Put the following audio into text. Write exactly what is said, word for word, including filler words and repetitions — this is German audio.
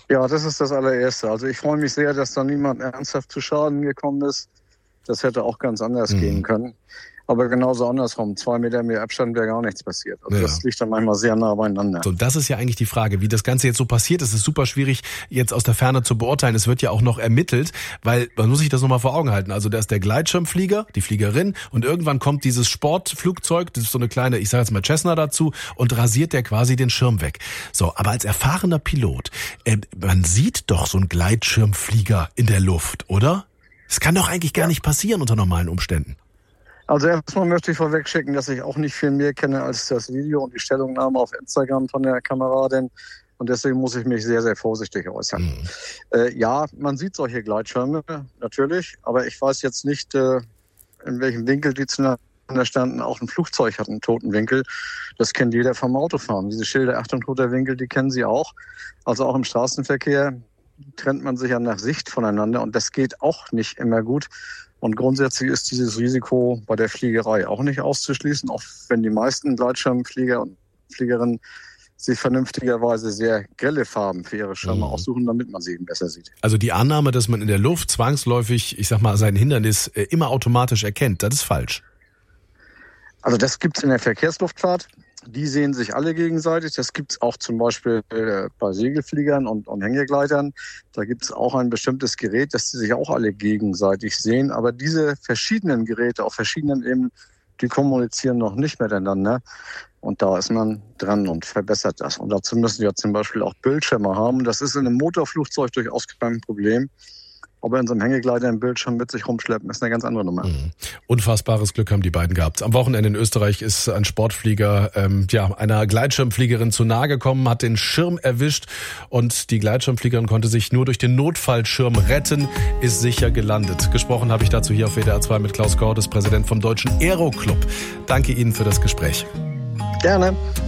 Ja, das ist das allererste. Also ich freue mich sehr, dass da niemand ernsthaft zu Schaden gekommen ist. Das hätte auch ganz anders mhm. gehen können. Aber genauso andersrum. Zwei Meter mehr Abstand wäre gar nichts passiert. Also ja. Das liegt dann manchmal sehr nah beieinander. So, das ist ja eigentlich die Frage, wie das Ganze jetzt so passiert ist. Es ist super schwierig, jetzt aus der Ferne zu beurteilen. Es wird ja auch noch ermittelt, weil man muss sich das nochmal vor Augen halten. Also da ist der Gleitschirmflieger, die Fliegerin und irgendwann kommt dieses Sportflugzeug, das ist so eine kleine, ich sage jetzt mal Cessna dazu und rasiert der quasi den Schirm weg. So, aber als erfahrener Pilot, äh, man sieht doch so einen Gleitschirmflieger in der Luft, oder? Das kann doch eigentlich gar nicht passieren unter normalen Umständen. Also erstmal möchte ich vorweg schicken, dass ich auch nicht viel mehr kenne als das Video und die Stellungnahme auf Instagram von der Kameradin. Und deswegen muss ich mich sehr, sehr vorsichtig äußern. Mhm. Äh, ja, man sieht solche Gleitschirme, natürlich. Aber ich weiß jetzt nicht, äh, in welchem Winkel die zueinander standen. Auch ein Flugzeug hat einen toten Winkel. Das kennt jeder vom Autofahren. Diese Schilder, Achtung, toter Winkel, die kennen Sie auch. Also auch im Straßenverkehr trennt man sich ja nach Sicht voneinander. Und das geht auch nicht immer gut. Und grundsätzlich ist dieses Risiko bei der Fliegerei auch nicht auszuschließen, auch wenn die meisten Gleitschirmflieger und Fliegerinnen sich vernünftigerweise sehr grelle Farben für ihre Schirme mhm. aussuchen, damit man sie eben besser sieht. Also die Annahme, dass man in der Luft zwangsläufig, ich sag mal, sein Hindernis immer automatisch erkennt, das ist falsch. Also das gibt's in der Verkehrsluftfahrt. Die sehen sich alle gegenseitig. Das gibt's auch zum Beispiel äh, bei Segelfliegern und, und Hängegleitern. Da gibt's auch ein bestimmtes Gerät, dass die sich auch alle gegenseitig sehen. Aber diese verschiedenen Geräte auf verschiedenen Ebenen, die kommunizieren noch nicht miteinander. Und da ist man dran und verbessert das. Und dazu müssen wir zum Beispiel auch Bildschirme haben. Das ist in einem Motorflugzeug durchaus kein Problem. Aber in so einem Hängegleiter einen Bildschirm mit sich rumschleppen, ist eine ganz andere Nummer. Mhm. Unfassbares Glück haben die beiden gehabt. Am Wochenende in Österreich ist ein Sportflieger ähm, ja einer Gleitschirmfliegerin zu nahe gekommen, hat den Schirm erwischt und die Gleitschirmfliegerin konnte sich nur durch den Notfallschirm retten, ist sicher gelandet. Gesprochen habe ich dazu hier auf W D R zwei mit Klaus Cordes, Präsident vom Deutschen Aero Club. Danke Ihnen für das Gespräch. Gerne.